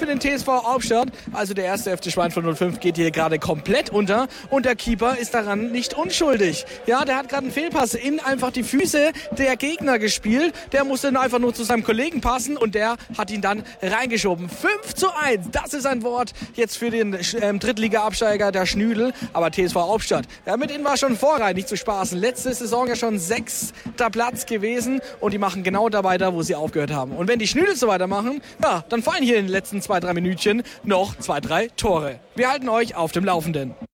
den TSV Hauptstadt. Also der erste FC Schweinfurt 05 geht hier gerade komplett unter und der Keeper ist daran nicht unschuldig. Ja, der hat gerade einen Fehlpass in einfach die Füße der Gegner gespielt. Der musste dann einfach nur zu seinem Kollegen passen und der hat ihn dann reingeschoben. 5:1, das ist ein Wort jetzt für den Drittliga-Absteiger der Schnüdel. Aber TSV Hauptstadt, ja, mit ihnen war schon vorrein, nicht zu spaßen. Letzte Saison ja schon 6. Platz gewesen und die machen genau da weiter, wo sie aufgehört haben. Und wenn die Schnüdel so weitermachen, ja, dann fallen hier in den letzten 2-3 Minütchen noch 2-3 Tore. Wir halten euch auf dem Laufenden.